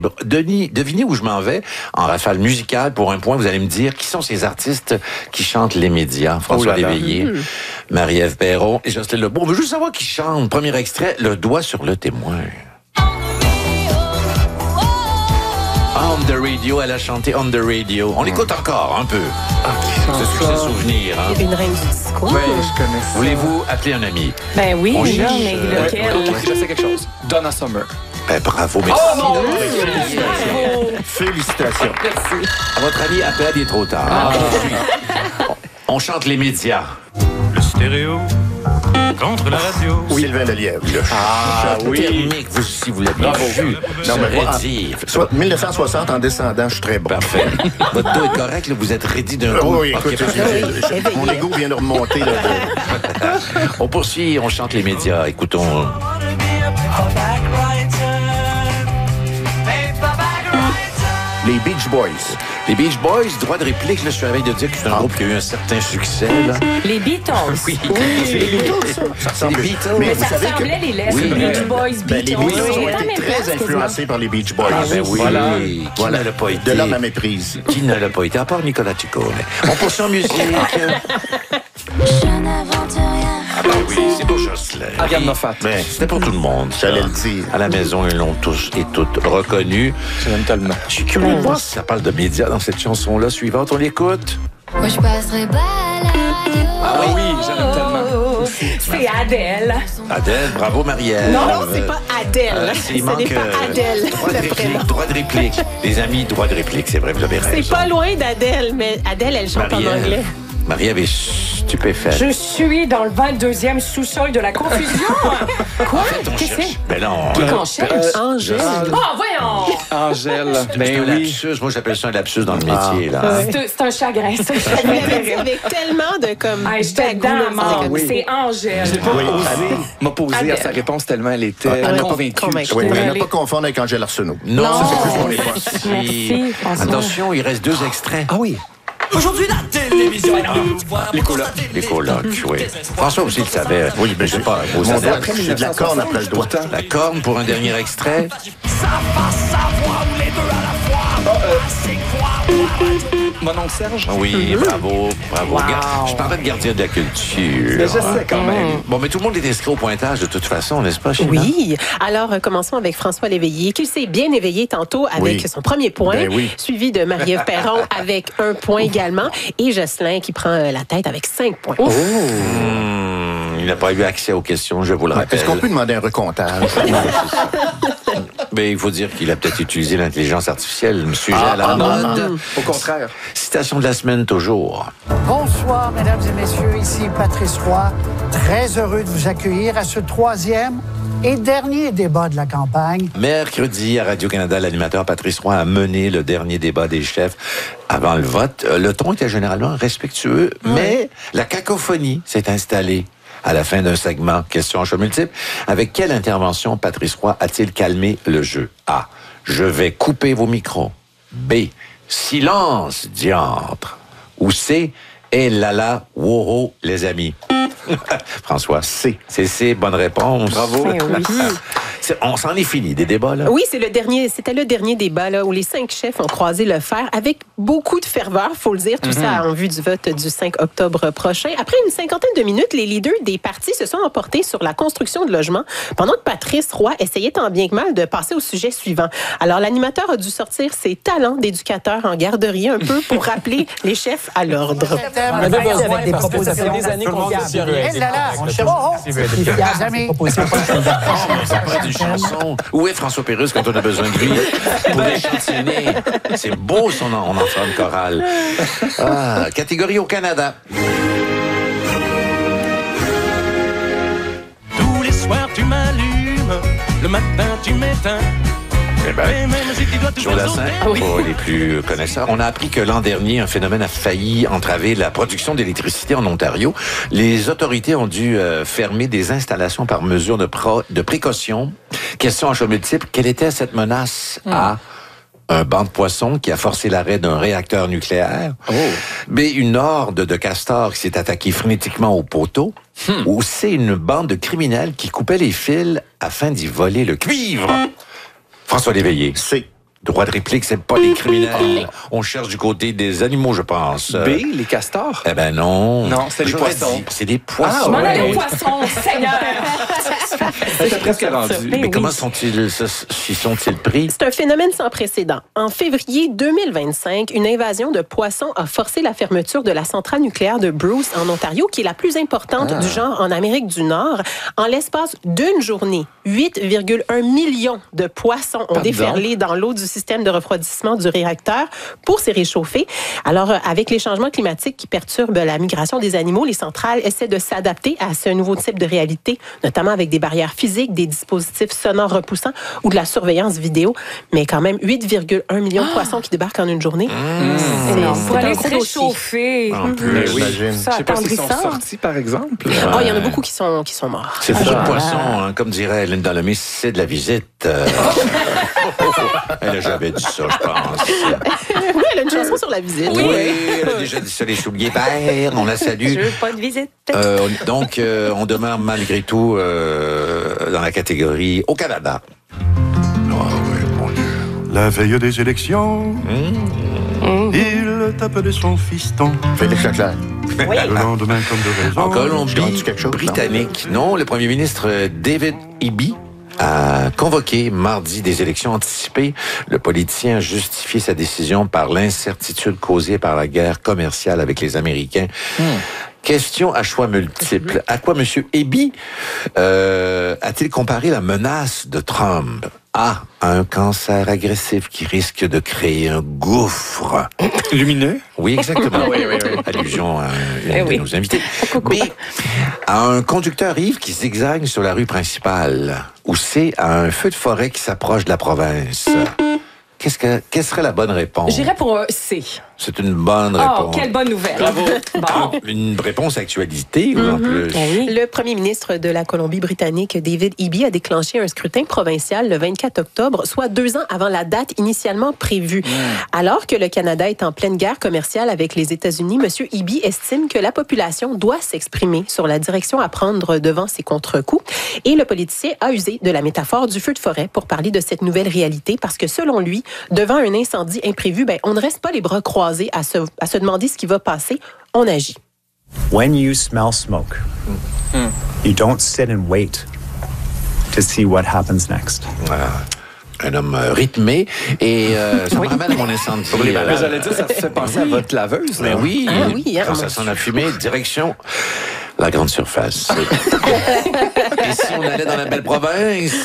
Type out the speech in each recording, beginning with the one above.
Denis, devinez où je m'en vais en rafale musicale. Pour un point, vous allez me dire qui sont ces artistes qui chantent les médias. François Léveillé, Marie-Ève Perron et Jocelyn Lebeau. On veut juste savoir qui chante. Premier extrait, Le doigt sur le témoin. On the radio, elle a chanté On the radio. On l'écoute encore un peu. C'est ses souvenirs. Hein? Une reine du disco. Oui, je connais ça. Voulez-vous appeler un ami? Ben oui, On cherche, mais lequel? Ok, je sais quelque chose. Donna Summer. Ben, bravo, merci. Félicitations. Merci. À votre avis, appel, il est trop tard. On chante les médias. Le stéréo contre la radio. Sylvain Lelièvre. Thermique, vous aussi, vous l'avez vu. Non, mais moi, Dire. soit 1960 en descendant, je suis très bon. Parfait. Votre dos est correct, là, vous êtes ready d'un coup. Oui, écoute, Ok, mon ego vient de remonter. Là, on poursuit, on chante les médias. Écoutons. Les Beach Boys. Les Beach Boys, droit de réplique, là, je suis à la veille de dire que c'est un groupe qui a eu un certain succès. Là. Les Beatles. Oui. C'est les Beatles, ça. Ça ressemble. Les Beatles. Mais vous ça savez ressemblait que les lettres. Oui, Beach Boys, ben, les Beatles. Beatles ont C'est la été même très place, influencés par les Beach Boys. Ah, ben oui. Voilà. Qui ne l'a pas été? De l'homme à méprise. Qui ne l'a pas été? À part Nicolas Ciccone. On poursuit en musique. Je n'invente rien. Ah ben oui, c'est pour Jocelyn. Ariane Moffat. Ben, C'était pour tout le monde. ça. J'allais le dire. À la maison, ils l'ont tous et toutes reconnu. Je l'aime tellement. Je suis curieux de voir si ça parle de médias dans cette chanson-là. Suivante, on l'écoute. Moi, je passerai pas à la radio. Ah oui, je l'aime tellement. C'est Adèle. Adèle, bravo Marielle. Non, c'est pas Adèle. Il Ce manque n'est pas Adèle. droit de le réplique, prénom. droit de réplique. Les amis, droit de réplique, c'est vrai, vous avez raison. C'est pas loin d'Adèle, mais Adèle, elle chante en Marie-Ève. anglais. Marie-Ève est stupéfaite. Je suis dans le 22e sous-sol de la confusion. Quoi? Qu'est-ce que c'est? Ben non. Qui qu'on cherche? Angèle. Ah, voyons! Angèle. C'est Ben un oui. lapsus. Moi, j'appelle ça un lapsus dans le métier. Là. C'est un chagrin. C'est un Elle chagrin. l'avait dit avec tellement de comme. Ah, j'étais bagou, là, dans c'est comme- oui. C'est Angèle. J'ai pas Oui. osé m'opposer à Adèle. sa réponse tellement elle était elle a convaincue. convaincue. Oui, mais Allez. ne pas confondre avec Angèle Arsenault. Non, Ça, c'est plus mon époque. Merci, François. Attention, il reste 2 extraits. Ah oui. Aujourd'hui, la télévision. Les colocs. Les colocs, oui. François aussi le savait. Oui, mais je sais pas. Vous Mon savez. doigt, c'est de la corne après le doigt. Pourtant. La corne pour un dernier extrait. Mon oncle Serge. Oui, bravo, bravo. Je parlais de gardien de la culture. Mais je sais quand même. Bon, mais tout le monde est inscrit au pointage de toute façon, n'est-ce pas, Sheila? Oui. Alors, commençons avec François Léveillé, qui s'est bien éveillé tantôt avec Oui. son premier point, Ben oui. suivi de Marie-Ève Perron avec 1 point également, et Jocelyn qui prend la tête avec 5 points. Il n'a pas eu accès aux questions, je vous le rappelle. Est-ce qu'on peut demander un recomptage? Mais il faut dire qu'il a peut-être utilisé l'intelligence artificielle, un sujet à la mode. Au contraire. Citation de la semaine, toujours. Bonsoir, mesdames et messieurs. Ici Patrice Roy. Très heureux de vous accueillir à ce 3e et dernier débat de la campagne. Mercredi, à Radio-Canada, l'animateur Patrice Roy a mené le dernier débat des chefs avant le vote. Le ton était généralement respectueux, mais la cacophonie s'est installée à la fin d'un segment. Question en choix multiple. Avec quelle intervention Patrice Roy a-t-il calmé le jeu? A. Je vais couper vos micros. B. Silence, diantre. Ou C. Eh là là, woho, les amis. François. C. C'est C, bonne réponse. Bravo. Eh oui. On s'en est fini des débats, là. Oui, c'était le dernier débat là, où les 5 chefs ont croisé le fer avec beaucoup de ferveur, faut le dire, tout ça en vue du vote du 5 octobre prochain. Après une cinquantaine de minutes, les leaders des partis se sont emportés sur la construction de logements, pendant que Patrice Roy essayait tant bien que mal de passer au sujet suivant. Alors, l'animateur a dû sortir ses talents d'éducateur en garderie un peu pour rappeler les chefs à l'ordre. On avait besoin des propositions. des années qu'on vient Eh là là, les amis. Ça prend une chanson. Où est François Pérusse quand on a besoin de lui pour échantillonner? C'est beau, on en fera une chorale. Ah, catégorie au Canada. Tous les soirs, tu m'allumes. Le matin, tu m'éteins. Eh ben, Et même si tu dois tout Joe Dassin, pour les plus connaisseurs, on a appris que l'an dernier, un phénomène a failli entraver la production d'électricité en Ontario. Les autorités ont dû fermer des installations par mesure de précaution. Question en choix multiple, quelle était cette menace? A. Un banc de poissons qui a forcé l'arrêt d'un réacteur nucléaire. B. Une horde de castors qui s'est attaquée frénétiquement au poteau. Ou C. Une bande de criminels qui coupait les fils afin d'y voler le cuivre. François Léveillé. C. Droit de réplique, c'est pas les criminels. On cherche du côté des animaux, je pense. B, les castors. Eh ben non. Non, c'est les J'aurais poissons. dit, c'est des poissons. Ah, Je m'en ouais. allais au poisson, Seigneur! C'est presque rendu. Mais comment s'y sont-ils pris? C'est un phénomène sans précédent. En février 2025, une invasion de poissons a forcé la fermeture de la centrale nucléaire de Bruce en Ontario, qui est la plus importante du genre en Amérique du Nord. En l'espace d'une journée, 8,1 millions de poissons ont déferlé dans l'eau du système de refroidissement du réacteur pour s'y réchauffer. Alors, avec les changements climatiques qui perturbent la migration des animaux, les centrales essaient de s'adapter à ce nouveau type de réalité, notamment avec des barrières physiques, des dispositifs sonores repoussants ou de la surveillance vidéo. Mais quand même, 8,1 millions de poissons qui débarquent en une journée. C'est Pour un aller gros se dossier. réchauffer. En plus, Mais oui. J'imagine. Ça Je sais pas s'ils sont attendrissant. sortis, par exemple. Oh, il y en a beaucoup qui sont morts. c'est beaucoup de poissons, hein, comme dirait Linda Lemay, c'est de la visite. Elle a jamais dit ça, je pense. Oui, elle a une chanson sur la visite. Oui, elle a déjà dit ça, les souliers verts, on la salue. Je veux pas de visite. Donc, on demeure malgré tout dans la catégorie au Canada. La veille des élections, il tapait son fiston. Félix Leclerc. Le lendemain, comme de raison. En Colombie J'ai quelque chose, britannique, non, le premier ministre David Eby a convoqué mardi des élections anticipées. Le politicien a justifié sa décision par l'incertitude causée par la guerre commerciale avec les Américains. Question à choix multiples. À quoi M. Eby a-t-il comparé la menace de Trump? A. À un cancer agressif qui risque de créer un gouffre. Lumineux. Oui, exactement. Oui. Allusion à une de nos invités. B. À un conducteur ivre qui zigzague sur la rue principale. Ou C. À un feu de forêt qui s'approche de la province. Quelle serait la bonne réponse? J'irais pour C. C'est une bonne Oh, réponse. quelle bonne nouvelle. Bravo. Bon. Une réponse actualité, en plus. Le premier ministre de la Colombie-Britannique, David Eby, a déclenché un scrutin provincial le 24 octobre, soit 2 ans avant la date initialement prévue. Alors que le Canada est en pleine guerre commerciale avec les États-Unis, M. Eby estime que la population doit s'exprimer sur la direction à prendre devant ces contre-coups. Et le politicien a usé de la métaphore du feu de forêt pour parler de cette nouvelle réalité, parce que selon lui, devant un incendie imprévu, on ne reste pas les bras croisés à se demander ce qui va passer. On agit. When you smell smoke, you don't sit and wait to see what happens next. Un homme rythmé. Et ça me ramène à mon incendie. Mais j'allais dire, ça fait penser à votre laveuse. Mais là. oui, Ah oui, hein, quand ça sent la fumée, direction la grande surface. Et si on allait dans la belle province?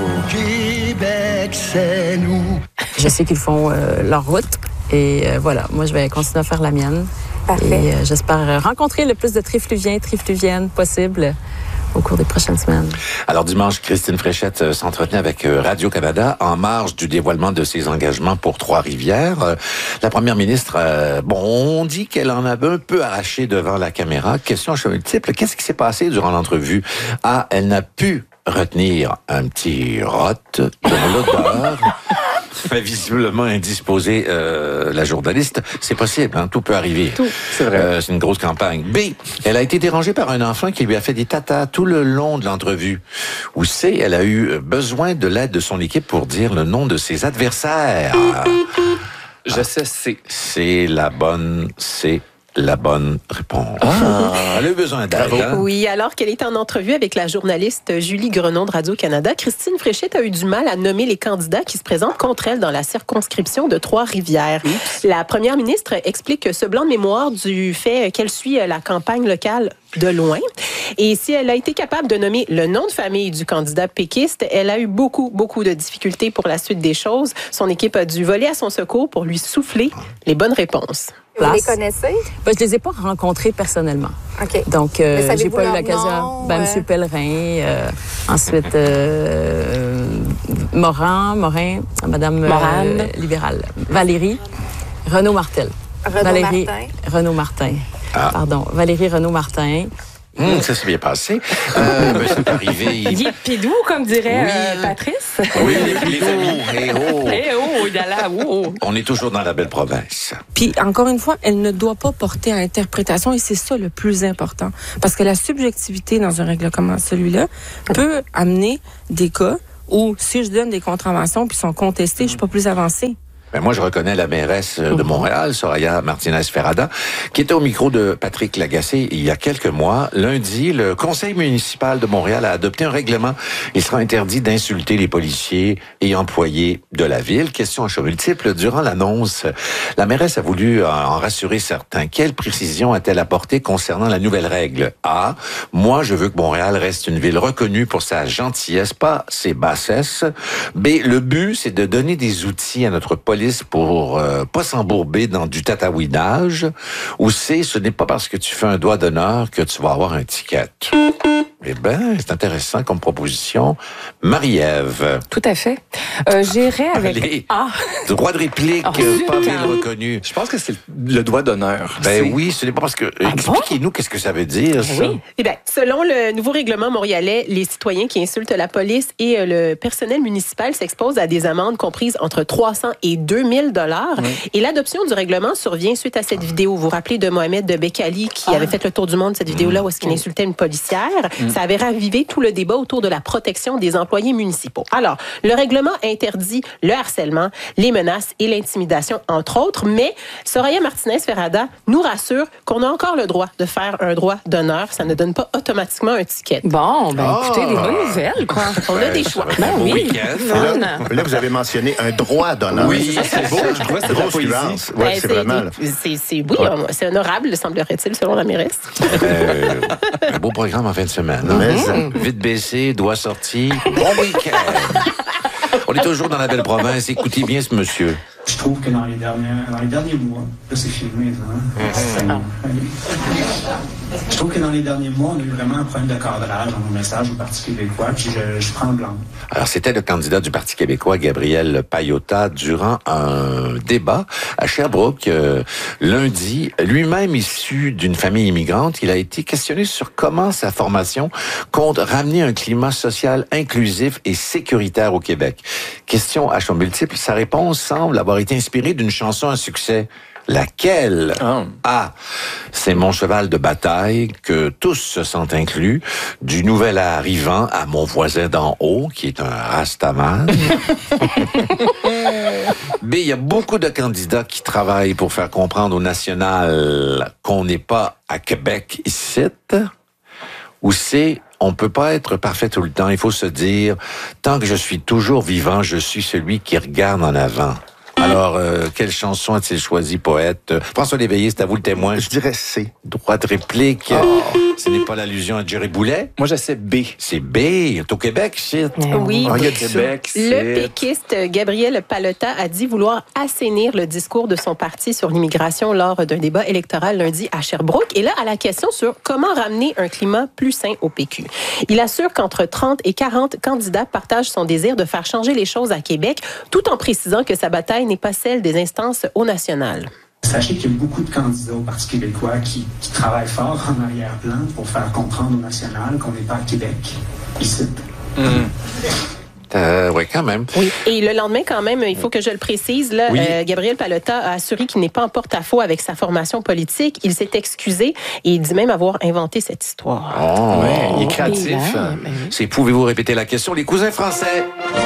Québec, c'est nous. Je sais qu'ils font leur route et voilà, moi je vais continuer à faire la mienne. Parfait. Et j'espère rencontrer le plus de trifluviennes possible au cours des prochaines semaines. Alors dimanche, Christine Fréchette s'entretenait avec Radio-Canada en marge du dévoilement de ses engagements pour Trois-Rivières. La première ministre, on dit qu'elle en avait un peu arraché devant la caméra. Question à choix multiple, qu'est-ce qui s'est passé durant l'entrevue? A, elle n'a pu retenir un petit rot dans l'odeur. Mais visiblement indisposée, la journaliste. C'est possible, hein, tout peut arriver. C'est vrai. C'est une grosse campagne. B, elle a été dérangée par un enfant qui lui a fait des tatas tout le long de l'entrevue. Ou C, elle a eu besoin de l'aide de son équipe pour dire le nom de ses adversaires. Je sais, c'est. C'est la bonne réponse. Elle a eu besoin d'aide. Hein? Oui, alors qu'elle était en entrevue avec la journaliste Julie Grenon de Radio-Canada, Christine Fréchette a eu du mal à nommer les candidats qui se présentent contre elle dans la circonscription de Trois-Rivières. La première ministre explique ce blanc de mémoire du fait qu'elle suit la campagne locale de loin. Et si elle a été capable de nommer le nom de famille du candidat péquiste, elle a eu beaucoup de difficultés pour la suite des choses. Son équipe a dû voler à son secours pour lui souffler les bonnes réponses. Vous les connaissez? Je les ai pas rencontrés personnellement. OK. Donc, j'ai pas eu l'occasion. M. Pellerin, ensuite Morin, Madame libérale, Valérie Renaud-Martel. Valérie Renaud-Martin. Valérie Renaud-Martin. Ça s'est bien passé. C'est arrivé. Il est pidou, comme dirait Patrice. Oui, les amis. On est toujours dans la belle province. Puis, encore une fois, elle ne doit pas porter à interprétation et c'est ça le plus important. Parce que la subjectivité dans un règlement comme celui-là peut amener des cas Ou si je donne des contraventions puis sont contestées, je suis pas plus avancée. Ben moi, je reconnais la mairesse de Montréal, Soraya Martinez-Ferrada, qui était au micro de Patrick Lagacé il y a quelques mois. Lundi, le conseil municipal de Montréal a adopté un règlement. Il sera interdit d'insulter les policiers et employés de la ville. Question à choix multiples. Durant l'annonce, la mairesse a voulu en rassurer certains. Quelle précision a-t-elle apportée concernant la nouvelle règle? A. Moi, je veux que Montréal reste une ville reconnue pour sa gentillesse, pas ses bassesses. B. Le but, c'est de donner des outils à notre police pour pas s'embourber dans du tatouinage. Ou C, ce n'est pas parce que tu fais un doigt d'honneur que tu vas avoir un ticket. Eh bien, c'est intéressant comme proposition. Marie-Ève. Tout à fait. J'irai avec Allez. A. Droit de réplique, pas ville reconnue. Je pense que c'est le doigt d'honneur. Ben oui, ce n'est pas parce que... Expliquez-nous qu'est-ce que ça veut dire, ça. Oui. Eh bien, selon le nouveau règlement montréalais, les citoyens qui insultent la police et le personnel municipal s'exposent à des amendes comprises entre 300 et 2000 $. Et l'adoption du règlement survient suite à cette vidéo. Vous vous rappelez de Mohamed de Bekali qui avait fait le tour du monde, cette vidéo-là, où est-ce qu'il insultait une policière. Ça avait ravivé tout le débat autour de la protection des employés municipaux. Alors, le règlement interdit le harcèlement, les menaces et l'intimidation, entre autres, mais Soraya Martinez-Ferrada nous rassure qu'on a encore le droit de faire un droit d'honneur. Ça ne donne pas automatiquement un ticket. Bon, ben écoutez, des bonnes nouvelles, quoi. On a des choix. Ben oui. Là, vous avez mentionné un droit d'honneur. Oui, c'est beau. Je trouvais que c'était de la Grosse poésie. nuance. Ouais, c'est vraiment... C'est honorable, semblerait-il, selon la mairesse. Un beau programme en fin de semaine. Hein? Vite baissé, doigt sorti. Bon week-end. On est toujours dans la belle province. Écoutez bien ce monsieur. Je trouve que dans les derniers mois, là c'est filmé, hein? Je trouve que dans les derniers mois, on a eu vraiment un problème de cadrage dans nos messages au Parti québécois, puis je prends le blanc. Alors, c'était le candidat du Parti québécois, Gabriel Payota, durant un débat à Sherbrooke lundi. Lui-même issu d'une famille immigrante, il a été questionné sur comment sa formation compte ramener un climat social inclusif et sécuritaire au Québec. Question à choix multiples, sa réponse semble avoir été inspirée d'une chanson à succès. Laquelle? A. C'est mon cheval de bataille, que tous se sentent inclus, du nouvel arrivant à mon voisin d'en haut, qui est un rastaman. B. Il y a beaucoup de candidats qui travaillent pour faire comprendre au national qu'on n'est pas à Québec ici. Ou C. On peut pas être parfait tout le temps. Il faut se dire, tant que je suis toujours vivant, je suis celui qui regarde en avant. Alors, quelle chanson a-t-il choisi, poète? François Léveillé, c'est à vous le témoin. Je dirais C. Droit de réplique. Ce n'est pas l'allusion à Jerry Boulet? Moi, je sais B. C'est B. C'est au Québec, shit. Oui. Il y a Québec, le péquiste Gabriel Payota a dit vouloir assainir le discours de son parti sur l'immigration lors d'un débat électoral lundi à Sherbrooke. Et là, à la question sur comment ramener un climat plus sain au PQ. Il assure qu'entre 30 et 40 candidats partagent son désir de faire changer les choses à Québec, tout en précisant que sa bataille n'est pas celle des instances au national. Sachez qu'il y a beaucoup de candidats au Parti québécois qui travaillent fort en arrière-plan pour faire comprendre au national qu'on n'est pas à Québec, ici. Oui, quand même. Oui. Et le lendemain, quand même, il faut que je le précise, là, Gabriel Payota a assuré qu'il n'est pas en porte-à-faux avec sa formation politique. Il s'est excusé et il dit même avoir inventé cette histoire. Il est créatif. Pouvez-vous répéter la question? Les cousins français.